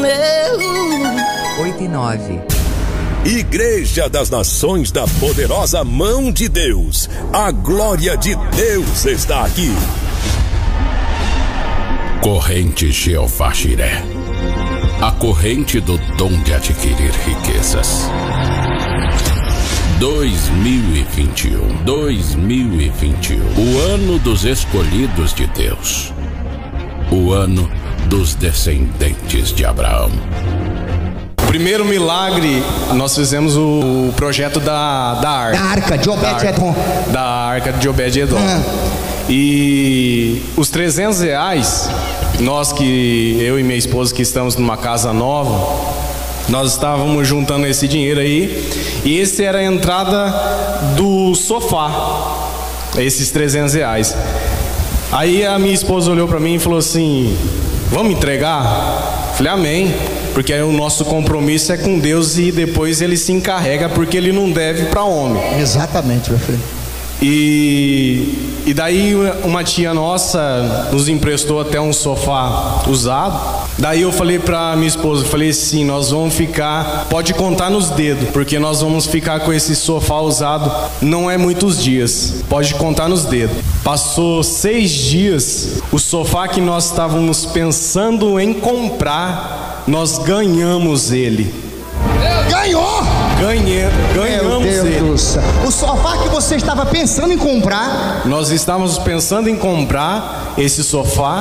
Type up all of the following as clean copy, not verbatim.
meu. 8 e 9. Igreja das Nações da Poderosa Mão de Deus. A glória de Deus está aqui. Corrente Jeová Jiré. A corrente do dom de adquirir riquezas. 2021. O ano dos escolhidos de Deus. O ano dos descendentes de Abraão. Primeiro milagre, nós fizemos o projeto da arca. Da arca de Obed-Edom. Da arca de Obed-Edom. E os R$300, eu e minha esposa que estamos numa casa nova, nós estávamos juntando esse dinheiro aí, e esse era a entrada do sofá, esses R$300. Aí a minha esposa olhou para mim e falou assim: vamos entregar? Falei, amém, porque aí o nosso compromisso é com Deus e depois ele se encarrega, porque ele não deve para homem. Exatamente, meu filho. E daí uma tia nossa nos emprestou até um sofá usado. Daí eu falei pra minha esposa, falei assim, nós vamos ficar, pode contar nos dedos, porque nós vamos ficar com esse sofá usado, não é muitos dias, pode contar nos dedos. Passou 6 dias, o sofá que nós estávamos pensando em comprar, nós ganhamos ele. Ganhou! Ganhamos ele. O sofá que você estava pensando em comprar, nós estávamos pensando em comprar esse sofá.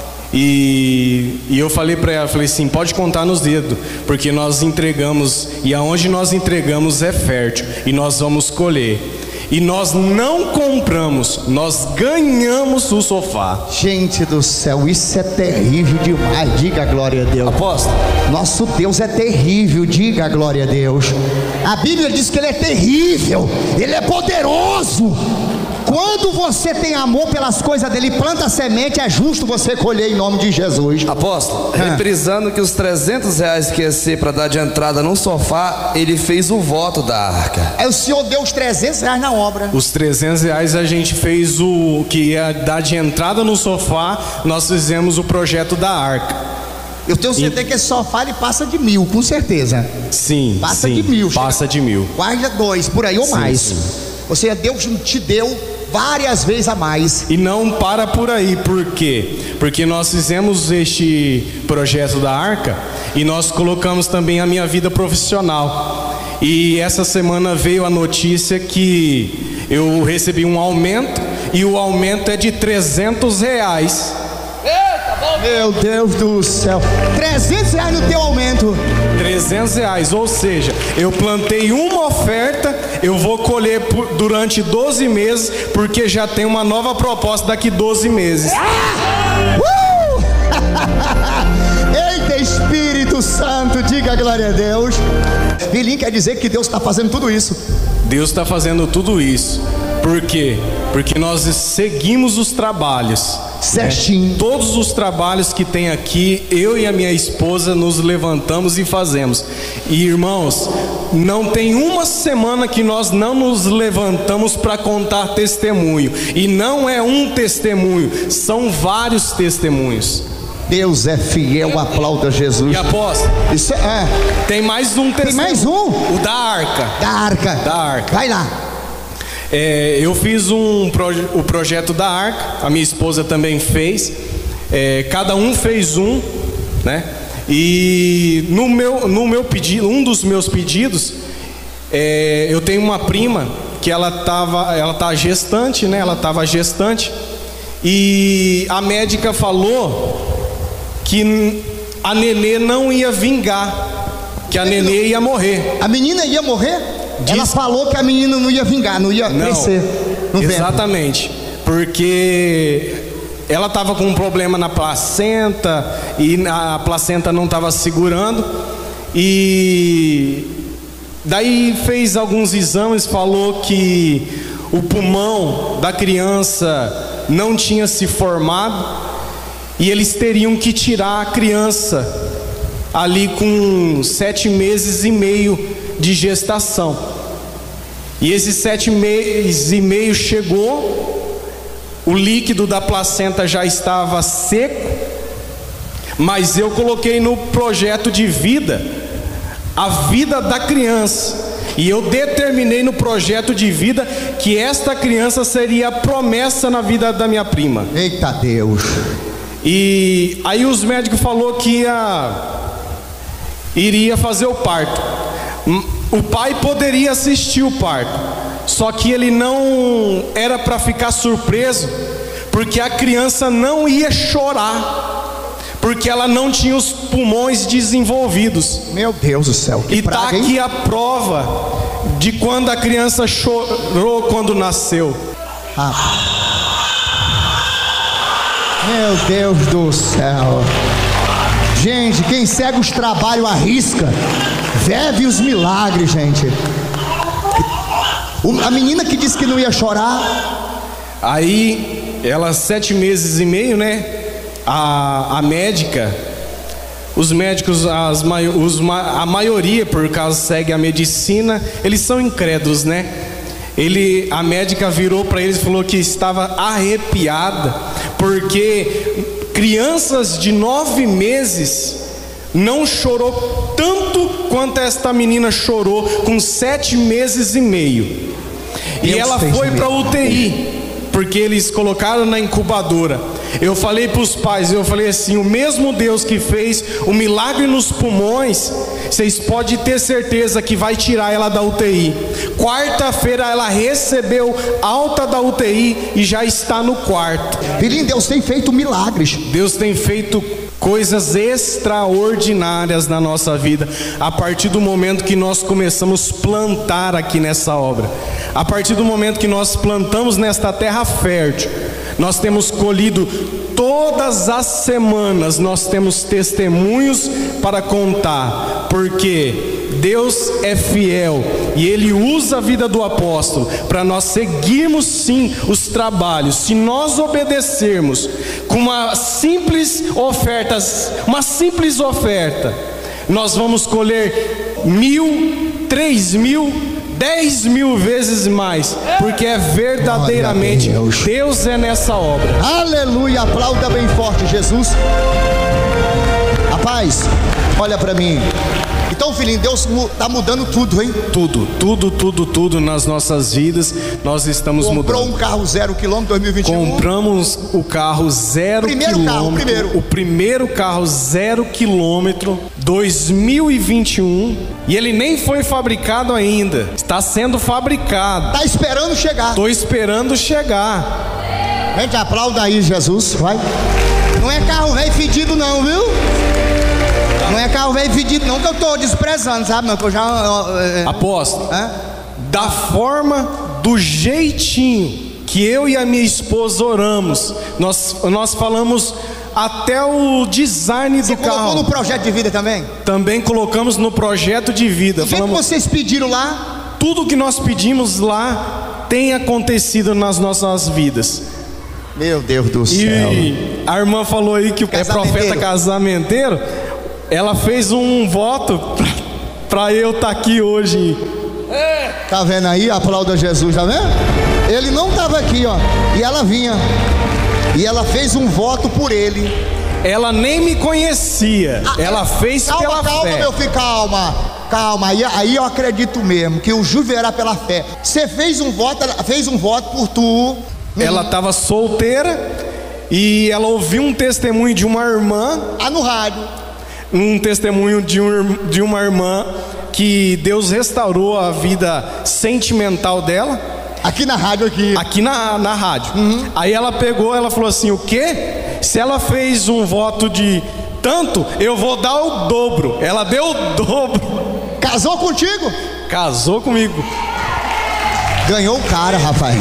E eu falei para ela, falei assim, pode contar nos dedos, porque nós entregamos, e aonde nós entregamos é fértil, e nós vamos colher. E nós não compramos, nós ganhamos o sofá. Gente do céu, isso é terrível demais. Diga glória a Deus. Apóstolo, nosso Deus é terrível. Diga glória a Deus. A Bíblia diz que Ele é terrível, Ele é poderoso. Quando você tem amor pelas coisas dele, planta a semente, é justo você colher em nome de Jesus. Apóstolo, reprisando que os R$300 que ia ser para dar de entrada no sofá, ele fez o voto da arca. Aí o Senhor deu os R$300 na obra. Os R$300 a gente fez o que ia dar de entrada no sofá, nós fizemos o projeto da arca. Eu tenho certeza que esse sofá ele passa de 1.000, com certeza. Sim, passa de 1.000. Passa de 1.000. Guarda 2, por aí ou mais. Sim. Ou seja, Deus te deu várias vezes a mais. E não para por aí, por quê? Porque nós fizemos este projeto da arca e nós colocamos também a minha vida profissional. E essa semana veio a notícia que eu recebi um aumento, e o aumento é de R$300. Meu Deus do céu, R$300 no teu aumento. R$300, ou seja, eu plantei uma oferta, eu vou colher durante 12 meses, porque já tem uma nova proposta daqui 12 meses. Eita, Espírito Santo, diga glória a Deus. Vilim quer dizer que Deus está fazendo tudo isso. Deus está fazendo tudo isso. Por quê? Porque nós seguimos os trabalhos certinho. Todos os trabalhos que tem aqui, eu e a minha esposa nos levantamos e fazemos. E irmãos, não tem uma semana que nós não nos levantamos para contar testemunho. E não é um testemunho, são vários testemunhos. Deus é fiel, aplauda Jesus. E apóstolo, isso tem mais um testemunho. Tem mais um? O da arca. Da arca. Vai lá. Eu fiz o projeto da arca, a minha esposa também fez, cada um fez um, né? E no meu pedido, um dos meus pedidos, eu tenho uma prima que ela tá gestante, né? Ela estava gestante, e a médica falou que a nenê não ia vingar, que a nenê ia morrer. A menina ia morrer? Ela falou que a menina não ia vingar, não ia crescer no ventre. Exatamente, porque ela estava com um problema na placenta e a placenta não estava segurando, e daí fez alguns exames, falou que o pulmão da criança não tinha se formado e eles teriam que tirar a criança ali com 7 meses e meio de gestação. E esses 7 meses e meio chegou, o líquido da placenta já estava seco, Mas eu coloquei no projeto de vida a vida da criança. E eu determinei no projeto de vida que esta criança seria a promessa na vida da minha prima. Eita Deus. E aí os médicos falaram que iria fazer o parto. O pai poderia assistir o parto, só que ele não era para ficar surpreso, porque a criança não ia chorar, porque ela não tinha os pulmões desenvolvidos. Meu Deus do céu, que e praga, tá aqui a prova de quando a criança chorou quando nasceu. Meu Deus do céu. Gente, quem segue os trabalhos arrisca, vive os milagres, gente. A menina que disse que não ia chorar. Aí, ela 7 meses e meio, né? A médica, os médicos, a maioria, por causa segue a medicina, eles são incrédulos, né? A médica virou para eles e falou que estava arrepiada, porque crianças de 9 meses não chorou tanto quanto esta menina chorou com 7 meses e meio. E ela foi para UTI, porque eles colocaram na incubadora. Eu falei para os pais, eu falei assim: o mesmo Deus que fez o milagre nos pulmões, vocês podem ter certeza que vai tirar ela da UTI. Quarta-feira ela recebeu alta da UTI e já está no quarto. Filhinho, Deus tem feito milagres. Deus tem feito coisas extraordinárias na nossa vida, a partir do momento que nós começamos a plantar aqui nessa obra. A partir do momento que nós plantamos nesta terra fértil, nós temos colhido todas as semanas, nós temos testemunhos para contar, porque Deus é fiel e Ele usa a vida do apóstolo para nós seguirmos sim os trabalhos. Se nós obedecermos com uma simples oferta, nós vamos colher 1.000, 3.000, 10.000 vezes mais, porque é verdadeiramente Deus é nessa obra. Aleluia, aplauda bem forte Jesus. Rapaz, olha para mim. Então, filhinho, Deus está mudando tudo, hein? Tudo nas nossas vidas. Nós estamos mudando. Comprou um carro 0 km 2021. Compramos o carro 0 km. O primeiro carro 0 km 2021. E ele nem foi fabricado ainda. Está sendo fabricado. Está esperando chegar. Estou esperando chegar. Gente, aplauda aí, Jesus. Vai. Não é carro velho fedido, não, viu? Não é carro velho fedido, não, que eu estou desprezando, sabe? Não, que eu já. Apóstolo, da forma, do jeitinho que eu e a minha esposa oramos, nós falamos até o design do carro. Você colocou no projeto de vida também? Também colocamos no projeto de vida. O que vocês pediram lá? Tudo que nós pedimos lá tem acontecido nas nossas vidas. Meu Deus do céu. E a irmã falou aí que é profeta casamenteiro. Ela fez um voto para eu estar aqui hoje. Tá vendo aí? Aplauda Jesus, tá vendo? Ele não estava aqui, ó, e ela vinha. E ela fez um voto por ele. Ela nem me conhecia. Ela fez pela fé. Calma, meu filho, calma. Aí eu acredito mesmo que o justo verá pela fé. Você fez um voto por tu. Ela estava solteira e ela ouviu um testemunho de uma irmã. No rádio. Um testemunho de uma irmã que Deus restaurou a vida sentimental dela. Aqui na rádio Aqui na rádio. Aí ela pegou, ela falou assim: o quê? Se ela fez um voto de tanto, eu vou dar o dobro. Ela deu o dobro. Casou contigo? Casou comigo. Ganhou o cara, rapaz.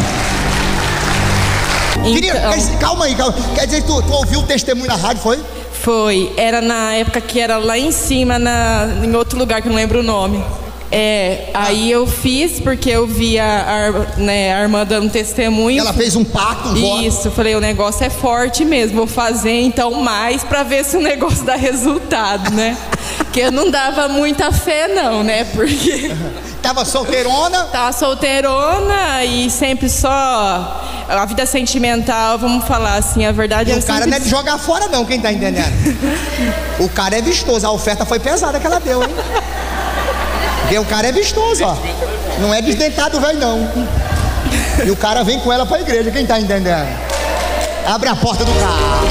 Então... Calma aí. Quer dizer que tu ouviu o testemunho na rádio, foi? Foi, era na época que era lá em cima, em outro lugar que eu não lembro o nome. Aí eu fiz porque eu vi a irmã dando testemunho. Ela fez um pacto, voto. Isso, falei, o negócio é forte mesmo, vou fazer então mais pra ver se o negócio dá resultado, né? Que eu não dava muita fé não, né? Porque... Tava solteirona? Tava solteirona e sempre só a vida sentimental, vamos falar assim, a verdade E é o cara sempre... não é de jogar fora não, quem tá entendendo? O cara é vistoso, a oferta foi pesada que ela deu, hein? Porque o cara é vistoso, ó. Não é desdentado, velho, não. E o cara vem com ela pra igreja, quem tá entendendo? Abre a porta do carro.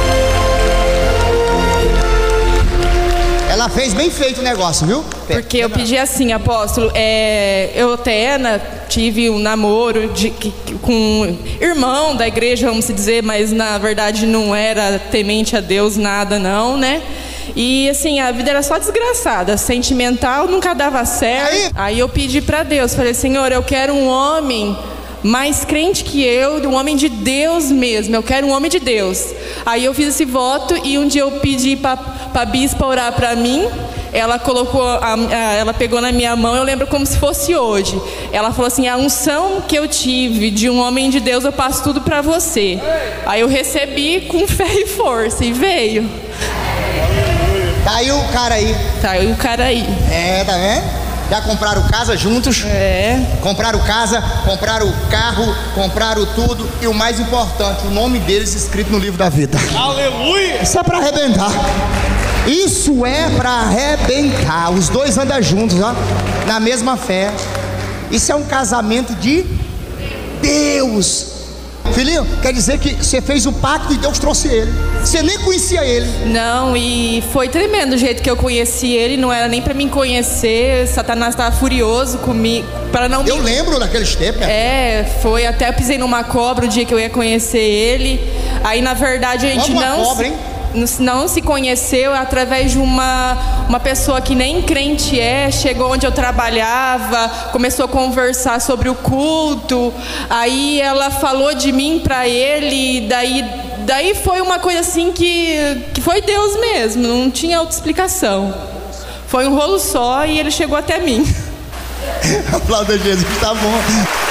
Ela fez bem feito o negócio, viu? Porque eu pedi assim, apóstolo, eu até tive um namoro com um irmão da igreja, vamos dizer, mas na verdade não era temente a Deus, nada não, né? E assim, a vida era só desgraçada, sentimental, nunca dava certo. Aí eu pedi pra Deus, falei, Senhor, eu quero um homem mais crente que eu, um homem de Deus mesmo, eu quero um homem de Deus. Aí eu fiz esse voto e um dia eu pedi pra bispa orar pra mim. Ela colocou, ela pegou na minha mão, eu lembro como se fosse hoje. Ela falou assim, a unção que eu tive de um homem de Deus, eu passo tudo pra você. Aí eu recebi com fé e força e veio. Tá aí o cara aí. Tá aí o cara aí. Tá vendo? Já compraram casa juntos? Compraram casa, compraram carro, compraram tudo. E o mais importante, o nome deles escrito no livro da vida. Aleluia! Isso é pra arrebentar. Isso é pra arrebentar. Os dois andam juntos, ó, na mesma fé. Isso é um casamento de Deus. Filhinho, quer dizer que você fez o pacto e Deus trouxe ele. Você nem conhecia ele. Não, e foi tremendo o jeito que eu conheci ele. Não era nem pra mim conhecer. Satanás estava furioso comigo para não. Eu lembro daqueles tempos. Foi até eu pisei numa cobra o dia que eu ia conhecer ele. Aí na verdade a gente não se conheceu através de uma pessoa que nem crente chegou onde eu trabalhava, começou a conversar sobre o culto, aí ela falou de mim pra ele, daí foi uma coisa assim que foi Deus mesmo, não tinha outra explicação. Foi um rolo só e ele chegou até mim. Aplauda Jesus, tá bom.